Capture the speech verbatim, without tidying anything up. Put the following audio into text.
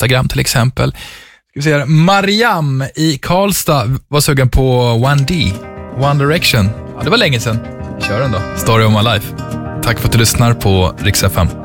Instagram till exempel. Ska vi se här. Mariam i Karlstad var sugen på One D, One Direction. Ja, det var länge sedan. Kör den då. Story of My Life. Tack för att du lyssnar på Rix F M.